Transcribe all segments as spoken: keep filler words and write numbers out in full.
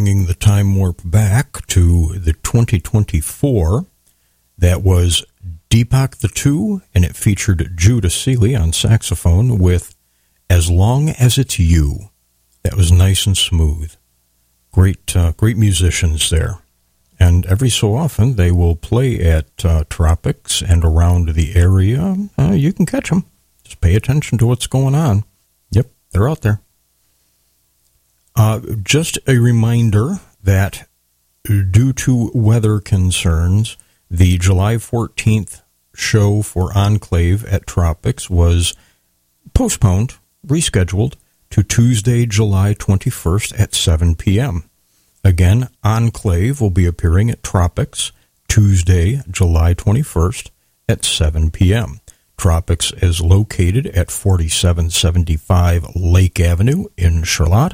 bringing the time warp back to the twenty twenty-four. That was Deepak the Two, and it featured Judah Seeley on saxophone with As Long As It's You. That was nice and smooth. Great, uh, great musicians there. And every so often they will play at uh, Tropics and around the area. Uh, you can catch them. Just pay attention to what's going on. Yep, they're out there. Uh, just a reminder that due to weather concerns, the July fourteenth show for Enclave at Tropics was postponed, rescheduled to Tuesday, July twenty-first at seven p.m. Again, Enclave will be appearing at Tropics Tuesday, July twenty-first at seven p.m. Tropics is located at forty-seven seventy-five Lake Avenue in Charlotte.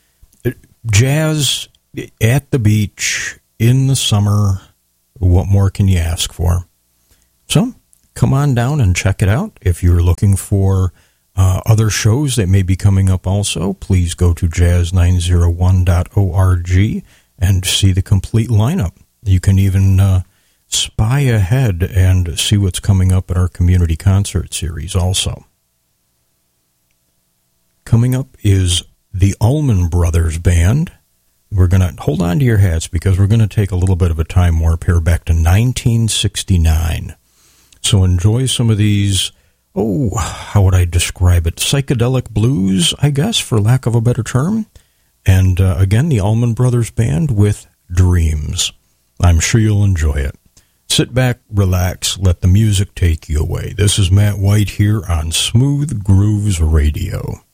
Jazz at the beach in the summer. What more can you ask for? So, come on down and check it out. If you're looking for uh, other shows that may be coming up also, please go to jazz nine oh one dot org and see the complete lineup. You can even uh, spy ahead and see what's coming up at our community concert series also. Coming up is the Allman Brothers Band. We're going to hold on to your hats because we're going to take a little bit of a time warp here back to nineteen sixty-nine. So enjoy some of these, oh, how would I describe it? Psychedelic blues, I guess, for lack of a better term. And uh, again, the Allman Brothers Band with Dreams. I'm sure you'll enjoy it. Sit back, relax, let the music take you away. This is Matt White here on Smooth Grooves Radio.